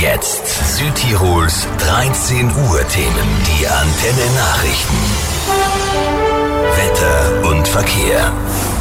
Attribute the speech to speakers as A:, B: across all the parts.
A: Jetzt Südtirols 13 Uhr Themen. Die Antenne Nachrichten. Wetter und Verkehr.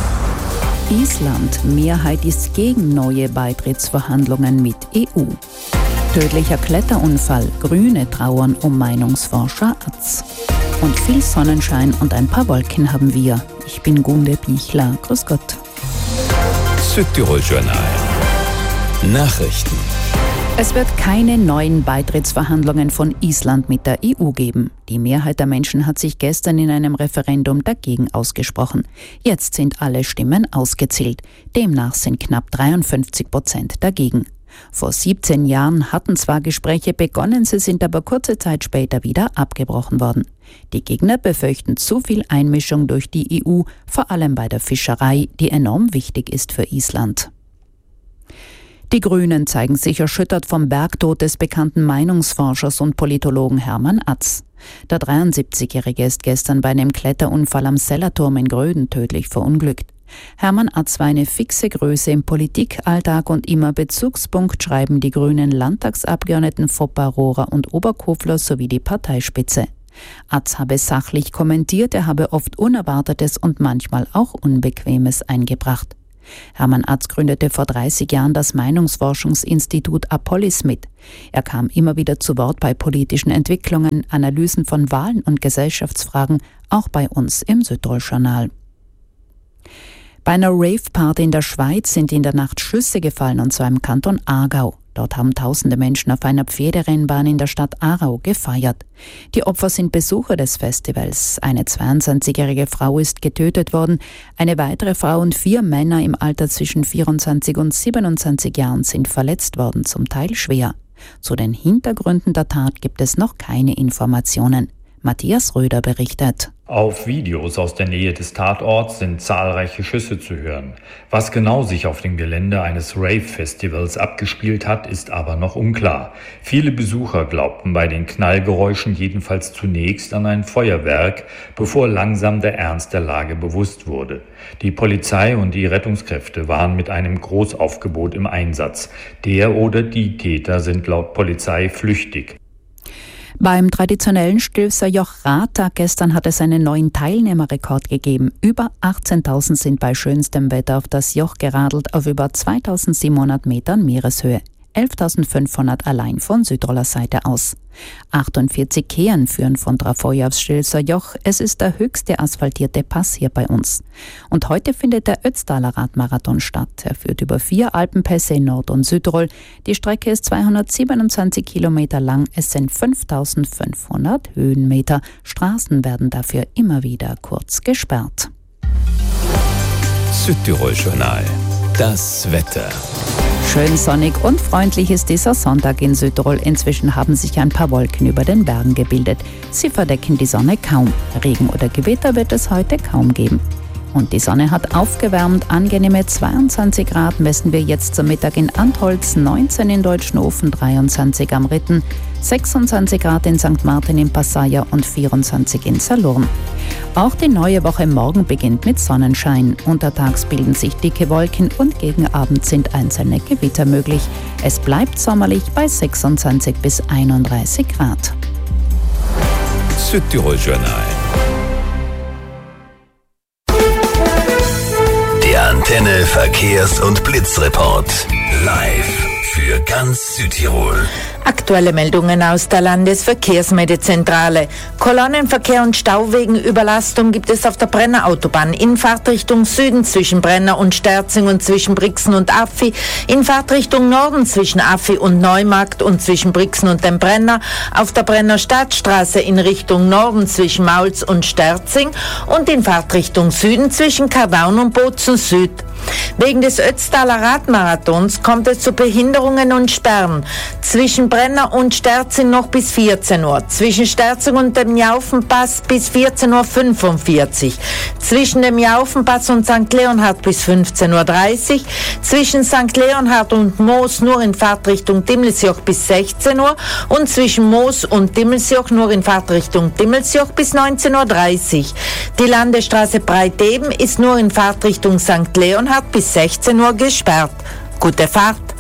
B: Island. Mehrheit ist gegen neue Beitrittsverhandlungen mit EU. Tödlicher Kletterunfall. Grüne trauern um Meinungsforscher Atz. Und viel Sonnenschein und ein paar Wolken haben wir. Ich bin Gunde Bichler. Grüß Gott.
A: Südtirol Journal. Nachrichten.
B: Es wird keine neuen Beitrittsverhandlungen von Island mit der EU geben. Die Mehrheit der Menschen hat sich gestern in einem Referendum dagegen ausgesprochen. Jetzt sind alle Stimmen ausgezählt. Demnach sind knapp 53% dagegen. Vor 17 Jahren hatten zwar Gespräche begonnen, sie sind aber kurze Zeit später wieder abgebrochen worden. Die Gegner befürchten zu viel Einmischung durch die EU, vor allem bei der Fischerei, die enorm wichtig ist für Island. Die Grünen zeigen sich erschüttert vom Bergtod des bekannten Meinungsforschers und Politologen Hermann Atz. Der 73-Jährige ist gestern bei einem Kletterunfall am Sellerturm in Gröden tödlich verunglückt. Hermann Atz war eine fixe Größe im Politikalltag und immer Bezugspunkt, schreiben die grünen Landtagsabgeordneten Foppa, Rohrer und Oberkofler sowie die Parteispitze. Atz habe sachlich kommentiert, er habe oft Unerwartetes und manchmal auch Unbequemes eingebracht. Hermann Atz gründete vor 30 Jahren das Meinungsforschungsinstitut Apollis mit. Er kam immer wieder zu Wort bei politischen Entwicklungen, Analysen von Wahlen und Gesellschaftsfragen, auch bei uns im Südtirol-Journal. Bei einer Rave-Party in der Schweiz sind in der Nacht Schüsse gefallen, und zwar im Kanton Aargau. Dort haben tausende Menschen auf einer Pferderennbahn in der Stadt Aarau gefeiert. Die Opfer sind Besucher des Festivals. Eine 22-jährige Frau ist getötet worden. Eine weitere Frau und 4 Männer im Alter zwischen 24 und 27 Jahren sind verletzt worden, zum Teil schwer. Zu den Hintergründen der Tat gibt es noch keine Informationen. Matthias Röder berichtet.
C: Auf Videos aus der Nähe des Tatorts sind zahlreiche Schüsse zu hören. Was genau sich auf dem Gelände eines Rave-Festivals abgespielt hat, ist aber noch unklar. Viele Besucher glaubten bei den Knallgeräuschen jedenfalls zunächst an ein Feuerwerk, bevor langsam der Ernst der Lage bewusst wurde. Die Polizei und die Rettungskräfte waren mit einem Großaufgebot im Einsatz. Der oder die Täter sind laut Polizei flüchtig.
B: Beim traditionellen Stilfser Joch Radtag gestern hat es einen neuen Teilnehmerrekord gegeben. Über 18.000 sind bei schönstem Wetter auf das Joch geradelt auf über 2.700 Metern Meereshöhe. 11.500 allein von Südtiroler Seite aus. 48 Kehen führen von Trafoi aufs Stilfser Joch. Es ist der höchste asphaltierte Pass hier bei uns. Und heute findet der Ötztaler Radmarathon statt. Er führt über 4 Alpenpässe in Nord- und Südtirol. Die Strecke ist 227 Kilometer lang. Es sind 5.500 Höhenmeter. Straßen werden dafür immer wieder kurz gesperrt.
A: Südtirol Journal. Das Wetter.
B: Schön sonnig und freundlich ist dieser Sonntag in Südtirol. Inzwischen haben sich ein paar Wolken über den Bergen gebildet. Sie verdecken die Sonne kaum. Regen oder Gewitter wird es heute kaum geben. Und die Sonne hat aufgewärmt. Angenehme 22 Grad messen wir jetzt zum Mittag in Antholz, 19 in Deutschnofen, 23 am Ritten, 26 Grad in St. Martin im Passaia und 24 in Salurn. Auch die neue Woche morgen beginnt mit Sonnenschein. Untertags bilden sich dicke Wolken und gegen Abend sind einzelne Gewitter möglich. Es bleibt sommerlich bei 26 bis 31 Grad.
A: Südtirol Journal. Der Antenne Verkehrs- und Blitzreport. Live für ganz Südtirol.
D: Aktuelle Meldungen aus der Landesverkehrsmeldezentrale. Kolonnenverkehr und Stau wegen Überlastung gibt es auf der Brenner Autobahn in Fahrtrichtung Süden zwischen Brenner und Sterzing und zwischen Brixen und Affi, in Fahrtrichtung Norden zwischen Affi und Neumarkt und zwischen Brixen und dem Brenner, auf der Brenner Stadtstraße in Richtung Norden zwischen Mauls und Sterzing und in Fahrtrichtung Süden zwischen Kardaun und Bozen Süd. Wegen des Ötztaler Radmarathons kommt es zu Behinderungen und Sperren. Zwischen Brenner und Sterzing noch bis 14 Uhr. Zwischen Sterzing und dem Jaufenpass bis 14.45 Uhr. Zwischen dem Jaufenpass und St. Leonhard bis 15.30 Uhr. Zwischen St. Leonhard und Moos nur in Fahrtrichtung Dimmelsjoch bis 16 Uhr. Und zwischen Moos und Dimmelsjoch nur in Fahrtrichtung Dimmelsjoch bis 19.30 Uhr. Die Landesstraße Breiteben ist nur in Fahrtrichtung St. Leonhard bis 16 Uhr gesperrt. Gute Fahrt!